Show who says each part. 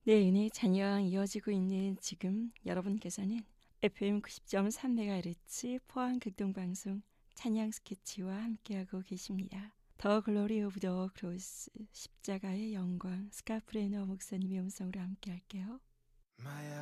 Speaker 1: 네, 은혜의 자녀왕 이어지고 있는 지금 여러분께서는 FM 90.3MHz 포항 극동방송 찬양 스케치와 함께하고 계십니다. 더 글로리 오브 더 크로스 십자가의 영광 스카프레너 목사님의 음성으로 함께할게요.